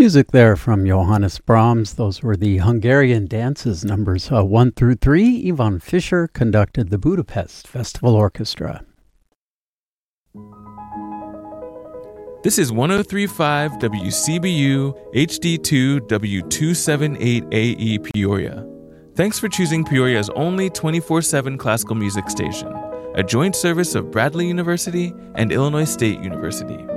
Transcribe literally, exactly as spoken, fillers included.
Music there from Johannes Brahms. Those were the Hungarian dances, numbers uh, one through three. Ivan Fischer conducted the Budapest Festival Orchestra. This is one oh three point five W C B U H D two W two seventy-eight A E Peoria. Thanks for choosing Peoria's only twenty-four seven classical music station, a joint service of Bradley University and Illinois State University.